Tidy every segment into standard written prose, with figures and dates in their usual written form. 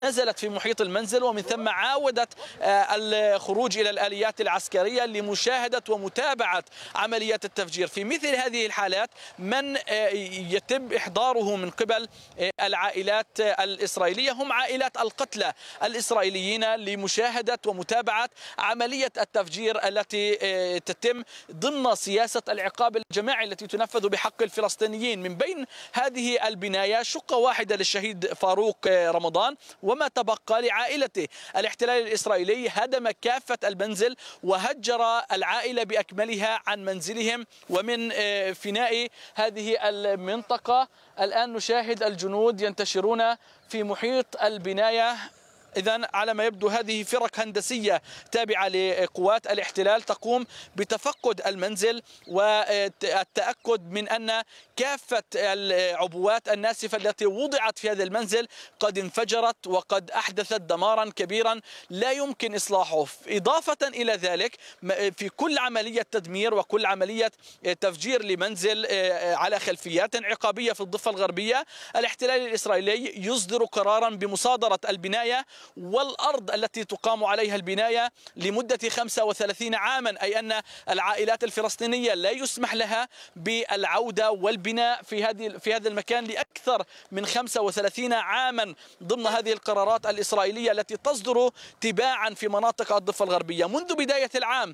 نزلت في محيط المنزل، ومن ثم عاودت الخروج إلى الآليات العسكرية لمشاهدة ومتابعة عمليات التفجير. في مثل هذه الحالات من يتم إحضاره من قبل العائلات الإسرائيلية هم عائلات القتلى الإسرائيليين لمشاهدة ومتابعة عملية التفجير التي تتم ضمن سياسة العقاب الجماعي التي تنفذ بحق الفلسطينيين. من بين هذه البناية شقة واحدة للشهيد فاروق رمضان وما تبقى لعائلته. الاحتلال الإسرائيلي هدم كافة المنزل وهجر العائلة بأكملها عن منزلهم ومن فناء هذه المنطقة. الآن نشاهد الجنود ينتشرون في محيط البناية. إذن على ما يبدو هذه فرق هندسية تابعة لقوات الاحتلال تقوم بتفقد المنزل والتأكد من أن كافة العبوات الناسفة التي وضعت في هذا المنزل قد انفجرت وقد أحدثت دمارا كبيرا لا يمكن إصلاحه. إضافة إلى ذلك في كل عملية تدمير وكل عملية تفجير لمنزل على خلفيات عقابية في الضفة الغربية، الاحتلال الإسرائيلي يصدر قرارا بمصادرة البناية والأرض التي تقام عليها البناية لمدة 35 عاما، أي أن العائلات الفلسطينية لا يسمح لها بالعودة والبناء في هذا المكان لأكثر من 35 عاما ضمن هذه القرارات الإسرائيلية التي تصدر تباعا في مناطق الضفة الغربية. منذ بداية العام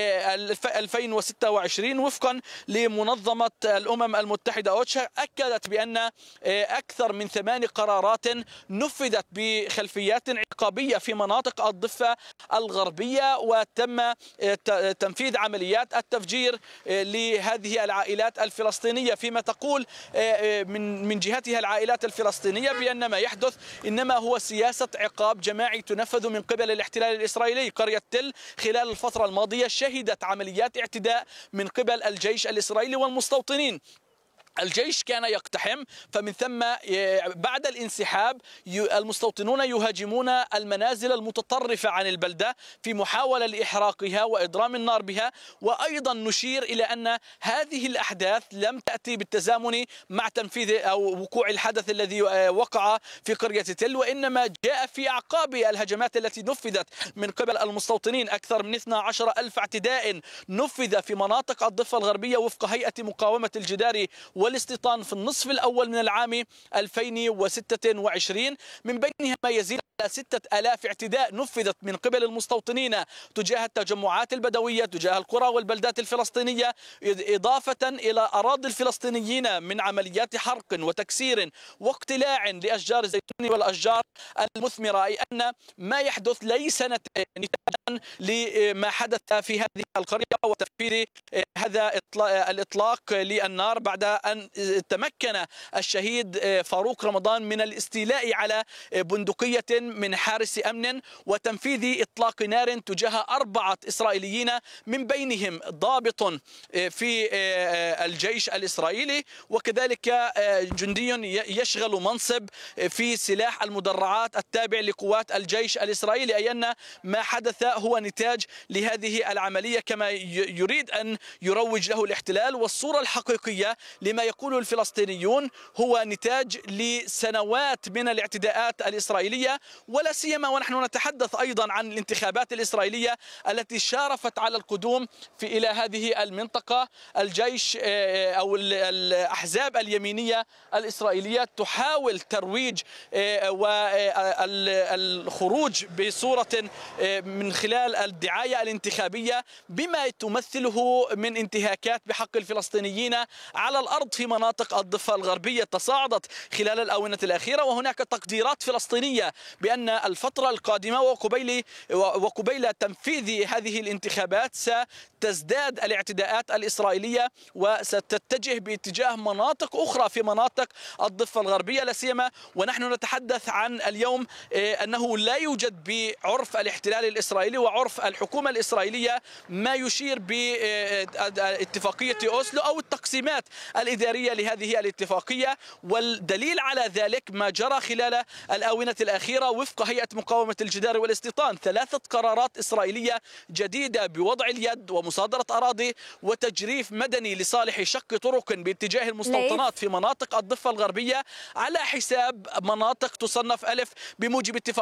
2026 وفقا لمنظمة الأمم المتحدة أوتشا أكدت بأن أكثر من 8 قرارات نفذت بخلفيات عقابية في مناطق الضفة الغربية، وتم تنفيذ عمليات التفجير لهذه العائلات الفلسطينية. فيما تقول من جهتها العائلات الفلسطينية بأن ما يحدث إنما هو سياسة عقاب جماعي تنفذ من قبل الاحتلال الإسرائيلي. قرية تل خلال الفترة الماضية شهدت عمليات اعتداء من قبل الجيش الإسرائيلي والمستوطنين. الجيش كان يقتحم، فمن ثم بعد الانسحاب المستوطنون يهاجمون المنازل المتطرفة عن البلدة في محاولة لإحراقها وإضرام النار بها. وأيضا نشير إلى أن هذه الأحداث لم تأتي بالتزامن مع تنفيذ أو وقوع الحدث الذي وقع في قرية تل، وإنما جاء في أعقاب الهجمات التي نفذت من قبل المستوطنين. أكثر من 12,000 اعتداء نفذ في مناطق الضفة الغربية وفق هيئة مقاومة الجدار والاستيطان في النصف الأول من العام 2026، من بينها ما يزيد على 6,000 اعتداء نفذت من قبل المستوطنين تجاه التجمعات البدوية تجاه القرى والبلدات الفلسطينية، إضافة إلى أراضي الفلسطينيين من عمليات حرق وتكسير واقتلاع لأشجار الزيتون والأشجار المثمرة. أي أن ما يحدث ليس نتاجا لما حدث في هذه القرية وتنفيذ هذا الإطلاق للنار بعد أن تمكن الشهيد فاروق رمضان من الاستيلاء على بندقية من حارس أمن وتنفيذ إطلاق نار تجاه 4 إسرائيليين من بينهم ضابط في الجيش الإسرائيلي وكذلك جندي يشغل منصب في سلاح المدرعات التابع لقوات الجيش الإسرائيلي. أي أن ما حدث هو نتاج لهذه العملية كما يريد أن يروج له الاحتلال. والصورة الحقيقية لما يقوله الفلسطينيون هو نتاج لسنوات من الاعتداءات الإسرائيلية، ولا سيما ونحن نتحدث أيضا عن الانتخابات الإسرائيلية التي شارفت على القدوم إلى هذه المنطقة. الجيش أو الأحزاب اليمينية الإسرائيلية تحاول ترويج والخروج بصورة من خلال الدعاية الانتخابية بما تمثله من انتهاكات بحق الفلسطينيين على الأرض في مناطق الضفة الغربية تصاعدت خلال الآونة الأخيرة. وهناك تقديرات فلسطينية بأن الفترة القادمة وقبيل تنفيذ هذه الانتخابات ستزداد الاعتداءات الإسرائيلية وستتجه باتجاه مناطق أخرى في مناطق الضفة الغربية، لا سيما ونحن نتحدث عن اليوم أنه لا يوجد بعرف الاحتلال الإسرائيلي وعرف الحكومة الإسرائيلية ما يشير باتفاقية أوسلو أو التقسيمات الإدارية لهذه الاتفاقية. والدليل على ذلك ما جرى خلال الآونة الأخيرة وفق هيئة مقاومة الجدار والاستيطان 3 قرارات إسرائيلية جديدة بوضع اليد ومصادرة أراضي وتجريف مدني لصالح شق طرق باتجاه المستوطنات في مناطق الضفة الغربية على حساب مناطق تصنف ألف بموجب اتفاق